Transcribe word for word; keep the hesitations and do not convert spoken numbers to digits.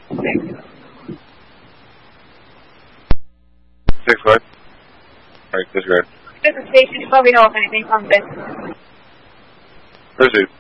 Six what? Alright, disregard. This is station. Let me know if anything comes in. Proceed.